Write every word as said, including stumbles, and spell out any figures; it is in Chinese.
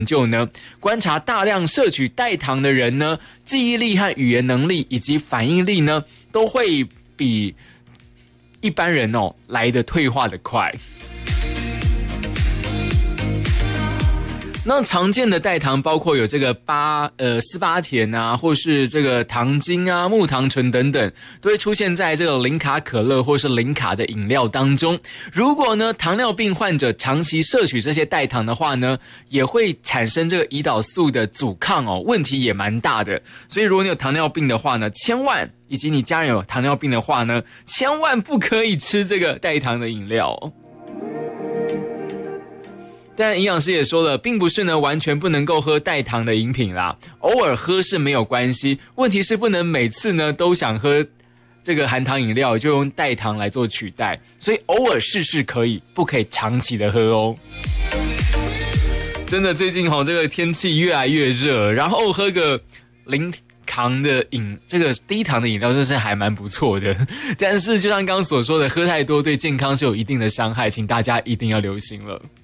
研究呢，观察大量摄取代糖的人呢，记忆力和语言能力以及反应力呢，都会比一般人哦来的退化的快。那常见的代糖包括有这个巴呃斯巴甜啊，或是这个糖精啊、木糖醇等等，都会出现在这个零卡可乐或是零卡的饮料当中。如果呢糖尿病患者长期摄取这些代糖的话呢，也会产生这个胰岛素的阻抗哦，问题也蛮大的。所以如果你有糖尿病的话呢，千万以及你家人有糖尿病的话呢，千万不可以吃这个代糖的饮料哦。但营养师也说了，并不是呢完全不能够喝代糖的饮品啦，偶尔喝是没有关系，问题是不能每次呢都想喝这个含糖饮料就用代糖来做取代，所以偶尔试试可以，不可以长期的喝哦。真的最近齁这个天气越来越热，然后喝个零糖的饮这个低糖的饮料真是还蛮不错的，但是就像刚刚所说的，喝太多对健康是有一定的伤害，请大家一定要留心了。